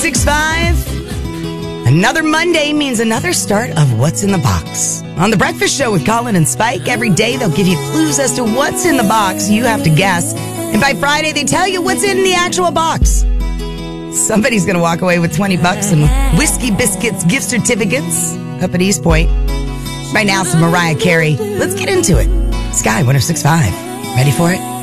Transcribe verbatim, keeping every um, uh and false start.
six five. Another Monday means another start of What's in the Box. On The Breakfast Show with Colin and Spike, every day they'll give you clues as to what's in the box. You have to guess. And by Friday, they tell you what's in the actual box. Somebody's going to walk away with twenty bucks and Whiskey Biscuits gift certificates up at East Point. Right now, some Mariah Carey. Let's get into it. Sky one oh six point five. Ready for it?